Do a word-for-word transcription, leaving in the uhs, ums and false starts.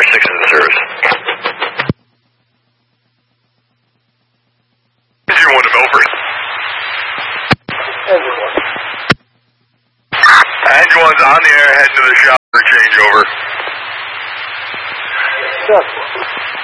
six in the service. Engine one to Milford. Engine one. Engine one's on the air, heading to the shop for changeover. Yes.